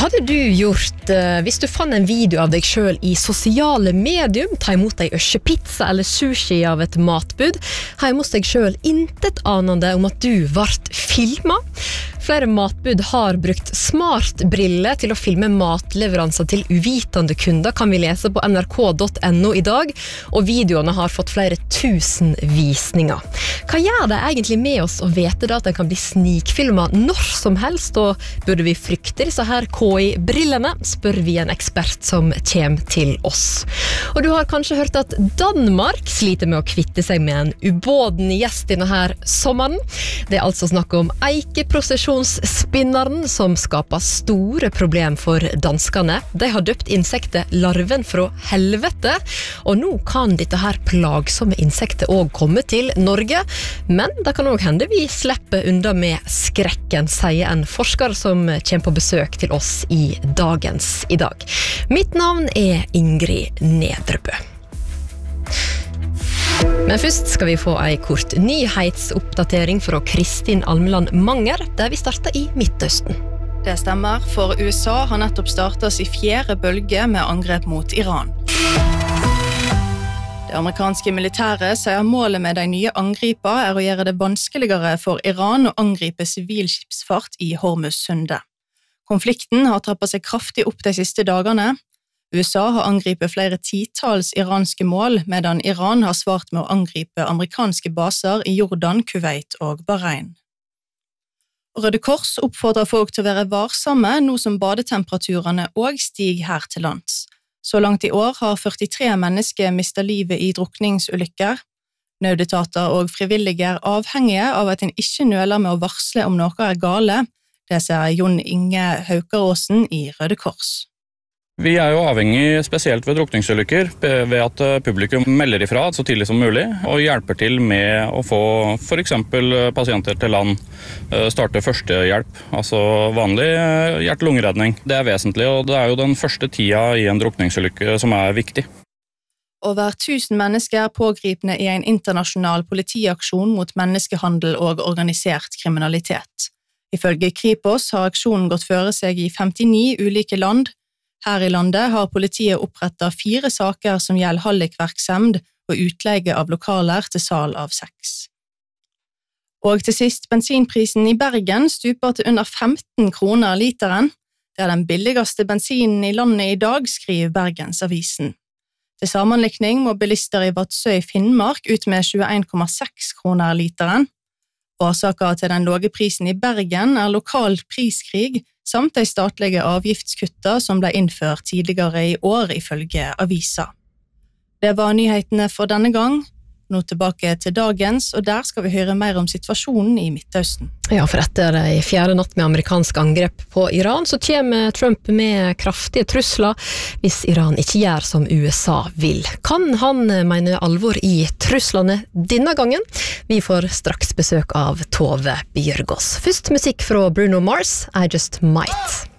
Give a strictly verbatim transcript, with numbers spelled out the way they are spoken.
Hva hadde du gjort uh, hvis du fann en video av deg selv i sosiale medium, ta imot deg øsje pizza eller sushi av et matbud, hjemme hos deg selv intet anende om at du vart filmet? Flere matbud har brukt smartbriller til å filme matleveranser til uvitende kunder, kan vi lese på n r k punktum n o i dag, og videoene har fått flere tusen visninger. Hva gjør det egentlig med oss å vite da at den kan bli snikfilmet når som helst, og burde vi frykte disse her K I-brillene, spør vi en ekspert som kommer til oss. Og du har kanskje hørt at Danmark sliter med å kvitte seg med en ubåden gjest denne her sommeren. Det er altså snakk om eikeprosesjonsspinneren som skaper store problem for danskene. De har døpt insektet larven fra helvete, og nå kan dette her plagsomme insektet også komme til Norge, men det kan også hende vi slipper unna med skrekken, sier en forsker som kommer på besøk til oss i Dagens i dag. Mitt navn er Ingrid Nedrebø. Men først skal vi få en kort nyhetsoppdatering fra Kristin Almeland Manger, der vi starter i Midtøsten. Det stemmer, for U S A har nettopp startet sin fjerde bølge med angrep mot Iran. Det amerikanske militæret sier målet med de nye angripa er å gjøre det vanskeligere for Iran å angripe sivilskipsfart i Hormuzsundet. Konflikten har trappet seg kraftig opp de siste dagene. U S A har angripet flere titals iranske mål, medan Iran har svart med å angripe amerikanske baser i Jordan, Kuwait og Bahrain. Røde Kors oppfordrer folk til å være varsomme nå som badetemperaturene også stiger her til lands. Så langt i år har førtitre mennesker mistet livet i drukningsulykker. Nødetater og frivillige er avhengige av at en ikke nøler med å varsle om noe er gale. Det sier Jon Inge Haukaråsen i Røde Kors. Vi er jo avhengig spesielt ved drukningsulykker ved at publikum melder ifra så tidlig som mulig og hjelper til med å få for eksempel pasienter til land, starte førstehjelp, altså vanlig hjerte-lungeredning. Det er vesentlig, og det er jo den første tida i en drukningsulykke som er viktig. Over tusen mennesker er pågripne i en internasjonal politiaksjon mot menneskehandel og organisert kriminalitet. Ifølge Kripos har aksjonen gått føre seg i femtini ulike land. Her i landet har politiet opprettet fire saker som gjelder hallikvirksomhet og utleie av lokaler til sal av sex. Og til sist, bensinprisen i Bergen stuper til under femten kroner literen. Det er den billigste bensinen i landet i dag, skriver Bergensavisen. Til sammenlikning må bilister i Vadsø i Finnmark ut med tjueen komma seks kroner literen. Årsaken til den lave prisen i Bergen er lokal priskrig, samt de statlige avgiftskutta som ble innført tidligere i år ifølge avisa. Det var nyhetene for denne gang. Nå tilbake til dagens, og der skal vi høre mer om situasjonen i Midtøsten. Ja, for etter en fjerde natt med amerikansk angrep på Iran, så kommer Trump med kraftige trusler hvis Iran ikke gjør som U S A vil. Kan han mene alvor i truslene denne gangen? Vi får straks besøk av Tove Bjørgås. Først musikk fra Bruno Mars, I Just Might.